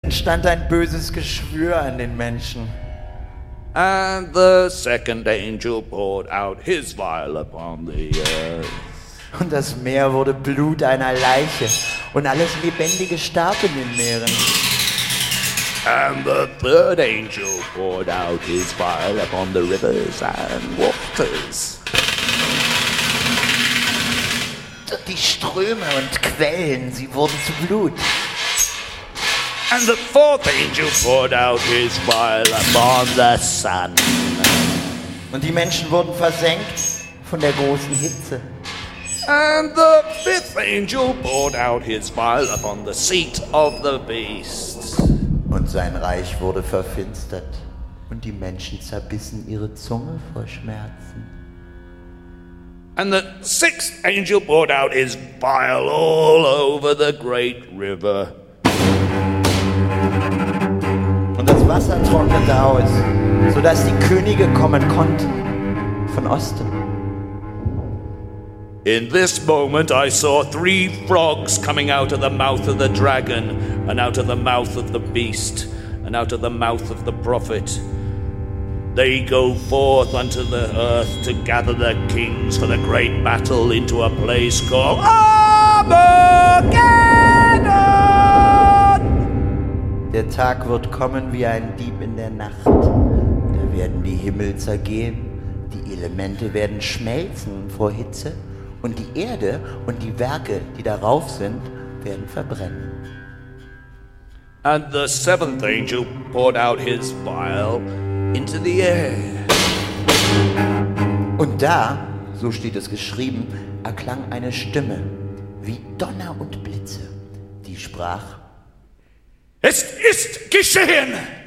entstand ein böses Geschwür an den Menschen. And the second angel poured out his vial upon the earth. Und das Meer wurde Blut einer Leiche, und alles Lebendige starb in den Meeren. And the third angel poured out his vial upon the rivers and waters. Die Ströme und Quellen, sie wurden zu Blut. And the fourth angel poured out his vial upon the sun. Und die Menschen wurden versenkt von der großen Hitze. And the fifth angel poured out his vial upon the seat of the beast. Und sein Reich wurde verfinstert, und die Menschen zerbissen ihre Zunge vor Schmerzen. And the sixth angel poured out his vial all over the great river. Und das Wasser trocknete aus, sodass die Könige kommen konnten von Osten. In this moment I saw 3 frogs coming out of the mouth of the dragon, and out of the mouth of the beast, and out of the mouth of the prophet. They go forth unto the earth to gather the kings for the great battle into a place called Armageddon! Der Tag wird kommen wie ein Dieb in der Nacht. Da werden die Himmel zergehen, die Elemente werden schmelzen vor Hitze, und die Erde und die Werke, die darauf sind, werden verbrennen. And the seventh angel poured out his vial into the air. Und da, so steht es geschrieben, erklang eine Stimme wie Donner und Blitze, die sprach: Es ist geschehen!